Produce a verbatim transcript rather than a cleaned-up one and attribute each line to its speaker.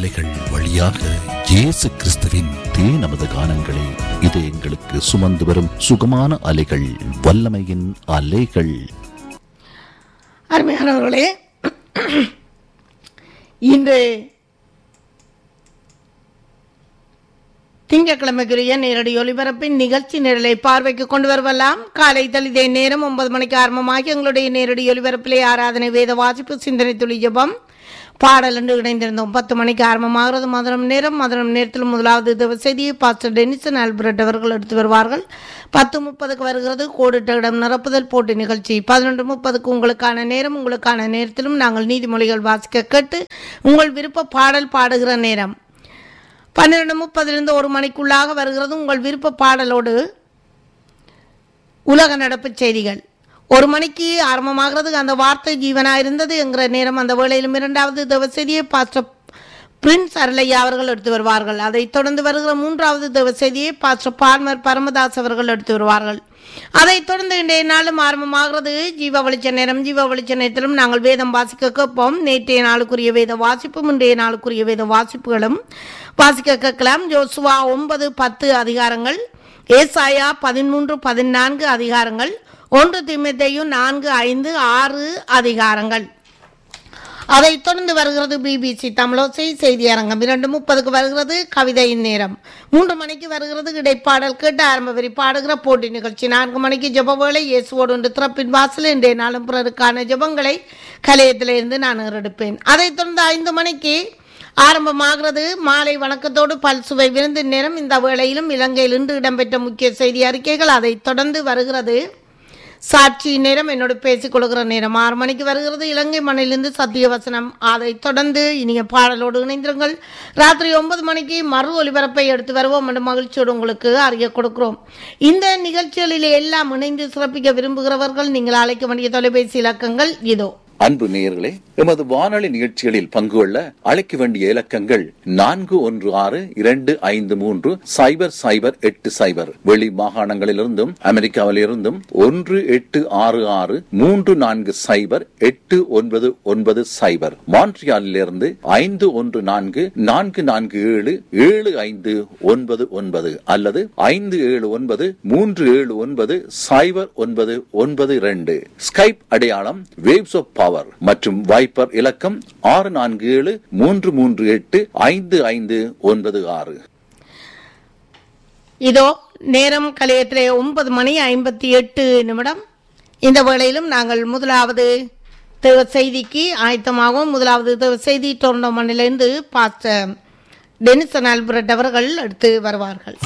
Speaker 1: அலைகள் வழியாக இயேசு கிறிஸ்துவின் தே நமது கானங்களை இது எங்களுக்கு சுமந்து வரும் சுகமான அலைகள், வல்லமையின் அலைகள்.
Speaker 2: அருமையானவர்களே, இன்று திங்கட்கிழமைக்குரிய நேரடி ஒலிபரப்பின் நிகழ்ச்சி நிரலை பார்வைக்கு கொண்டு வரவெல்லாம் காலை தலிதே நேரம் ஒன்பது மணிக்கு ஆரம்பமாகி எங்களுடைய நேரடி ஒலிபரப்பிலே ஆராதனை, வேத வாசிப்பு, சிந்தனை துளி ஜெபம், பாடல் என்று இணைந்திருந்தோம். பத்து மணிக்கு ஆரம்பமாகிறது மதுரம் நேரம். மதுரம் நேரத்தில் முதலாவது தேவ செய்தியை பாஸ்டர் டெனிசன் ஆல்பர்ட் அவர்கள் எடுத்து வருவார்கள். பத்து முப்பதுக்கு வருகிறது கோடிட்ட இடம் நிரப்புதல் போட்டி நிகழ்ச்சி. பதினொன்று முப்பதுக்கு உங்களுக்கான நேரம். உங்களுக்கான நேரத்திலும் நாங்கள் நீதிமொழிகள் வாசிக்க கேட்டு உங்கள் விருப்ப பாடல் பாடுகிற நேரம். பன்னிரெண்டு முப்பதிலிருந்து ஒரு மணிக்குள்ளாக வருகிறது உங்கள் விருப்ப பாடலோடு உலக நடப்பு செய்திகள். ஒரு மணிக்கு ஆரம்பமாகிறது அந்த வார்த்தை ஜீவனாக இருந்தது என்கிற நேரம். அந்த வேளையிலும் இரண்டாவது தேவ செய்தியை பாஸ்டர் பிரின்ஸ் அருளையா அவர்கள் எடுத்து வருவார்கள். அதைத் தொடர்ந்து வருகிற மூன்றாவது தேவ செய்தியை பாஸ்டர் பார்மர் பரமதாஸ் அவர்கள் எடுத்து வருவார்கள். அதைத் தொடர்ந்து இன்றைய நாளும் ஆரம்பமாகிறது ஜீவ வெளிச்ச நேரம். ஜீவ வெளிச்ச நேரத்திலும் நாங்கள் வேதம் வாசிக்க கேட்போம். நேற்றைய நாளுக்குரிய வேத வாசிப்பும் இன்றைய நாளுக்குரிய வேத வாசிப்புகளும் வாசிக்க கேட்கலாம். யோசுவா ஒன்பது பத்து அதிகாரங்கள், ஏசாயா பதிமூன்று பதினான்கு அதிகாரங்கள், ஒன்று தீமோத்தேயு நான்கு ஐந்து ஆறு அதிகாரங்கள். அதைத் தொடர்ந்து வருகிறது பிபிசி தமிழோசை செய்தி அரங்கம். இரண்டு முப்பதுக்கு வருகிறது கவிதையின் நேரம். மூன்று மணிக்கு வருகிறது இடைப்பாடல் கேட்டு ஆரம்ப வரி பாடுகிற போட்டி நிகழ்ச்சி. நான்கு மணிக்கு ஜெப வேளை, இயேசுவோடு ஒன்று திறப்பின் வாசல். இன்றைய நாளும் பிறருக்கான ஜெபங்களை கலையத்திலிருந்து நான் எடுப்பேன். அதைத் தொடர்ந்து ஐந்து மணிக்கு ஆரம்பமாகிறது மாலை வணக்கத்தோடு பல்சுவை விருந்து நேரம். இந்த வேளையிலும் இலங்கையில் இன்று இடம்பெற்ற முக்கிய செய்தி அறிக்கைகள். அதைத் தொடர்ந்து வருகிறது சாட்சி நேரம், என்னோடு பேசிக் கொள்கிற நேரம். ஆறு மணிக்கு வருகிறது இலங்கை மண்ணிலிருந்து சத்திய வசனம். அதைத் தொடர்ந்து இனிய பாடலோடு இணைந்திருங்கள். ராத்திரி ஒன்பது மணிக்கு மறு ஒலிபரப்பை எடுத்து வருவோம் என்ற மகிழ்ச்சியோடு உங்களுக்கு அறிய கொடுக்கிறோம். இந்த நிகழ்ச்சிகளில் எல்லாம் இணைந்து சிறப்பிக்க விரும்புகிறவர்கள் நீங்கள் அழைக்க வேண்டிய தொலைபேசி இலக்கங்கள் இதோ.
Speaker 3: அன்பு நேயர்களே, எமது வானொலி நிகழ்ச்சிகளில் பங்கு கொள்ள அழைக்க வேண்டிய இலக்கங்கள் நான்கு ஒன்று ஆறு இரண்டு ஐந்து மூன்று சைபர் சைபர் எட்டு சைபர். வெளி மாகாணங்களிலிருந்தும் அமெரிக்காவிலிருந்தும் ஒன்று எட்டு ஆறு ஆறு மூன்று நான்கு சைபர் எட்டு ஒன்பது ஒன்பது சைபர். மான்ட்ரியாலிலிருந்து ஐந்து ஒன்று நான்கு நான்கு நான்கு ஏழு ஏழு ஐந்து ஒன்பது ஒன்பது அல்லது ஐந்து ஏழு ஒன்பது மூன்று ஏழு ஒன்பது சைபர் ஒன்பது ஒன்பது இரண்டு. ஸ்கைப் அடையாளம் வேவ்ஸ் ஆஃப் பவர் மற்றும் வைப்பர் இலக்கம் ஆறு நான்கு ஏழு மூன்று மூன்று எட்டு ஐந்து ஐந்து ஒன்பது ஆறு.
Speaker 2: இதோ நேரம் கலையத்திலே ஒன்பது மணி ஐம்பத்தி எட்டு நிமிடம். இந்த வேளையிலும் நாங்கள் முதலாவது தேவ செய்திக்கு ஆயத்தமாகவும் முதலாவது தேவ செய்தி டொரண்டோ மண்ணிலிருந்து பாஸ்டர் டெனிசன் ஆல்பர்ட் அவர்கள் எடுத்து வருவார்கள்.